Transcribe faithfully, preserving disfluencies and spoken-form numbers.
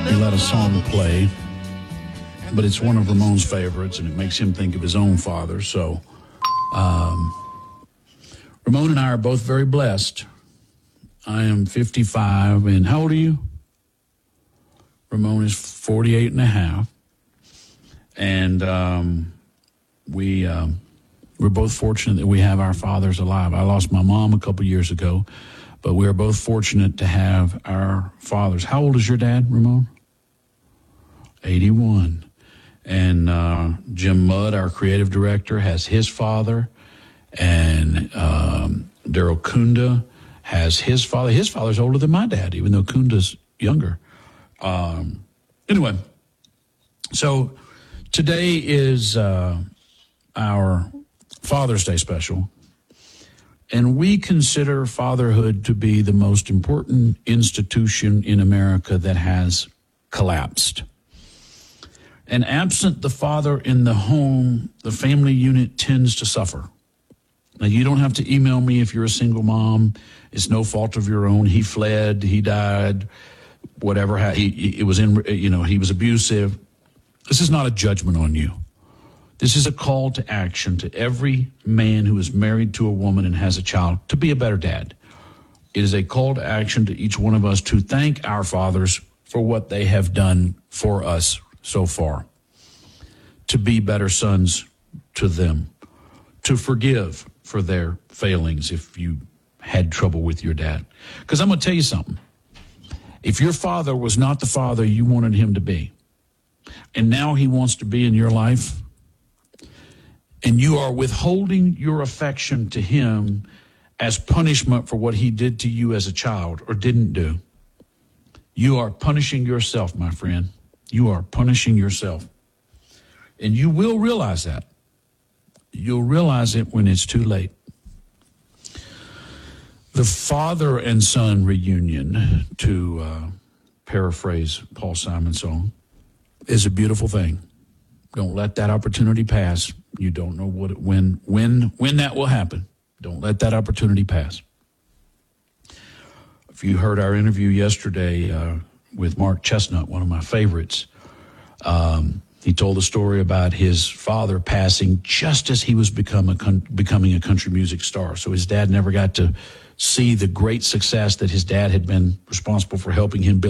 we let a song play, but it's one of Ramon's favorites, and it makes him think of his own father. So um, Ramon and I are both very blessed. I am fifty-five, and how old are you? Ramon is forty-eight and a half, and um, we, um, we're both fortunate that we have our fathers alive. I lost my mom a couple years ago, but we are both fortunate to have our fathers. How old is your dad, Ramon? eighty-one. And uh, Jim Mudd, our creative director, has his father, and um, Daryl Kunda has his father. His father's older than my dad, even though Kunda's younger. Um, anyway, so today is uh, our Father's Day special, and we consider fatherhood to be the most important institution in America that has collapsed. And absent the father in the home, the family unit tends to suffer. Now, you don't have to email me if you're a single mom. It's no fault of your own. He fled, he died, whatever. He, it was in, you know, he was abusive. This is not a judgment on you. This is a call to action to every man who is married to a woman and has a child to be a better dad. It is a call to action to each one of us to thank our fathers for what they have done for us so far, to be better sons to them, to forgive for their failings if you had trouble with your dad. Because I'm going to tell you something. If your father was not the father you wanted him to be, and now he wants to be in your life, and you are withholding your affection to him as punishment for what he did to you as a child or didn't do, you are punishing yourself, my friend. You are punishing yourself. And you will realize that. You'll realize it when it's too late. The father and son reunion, to uh, paraphrase Paul Simon's song, is a beautiful thing. Don't let that opportunity pass. You don't know what it, when when when that will happen. Don't let that opportunity pass. If you heard our interview yesterday uh, with Mark Chestnut, one of my favorites, um, he told a story about his father passing just as he was become a con- becoming a country music star. So his dad never got to see the great success that his dad had been responsible for helping him build.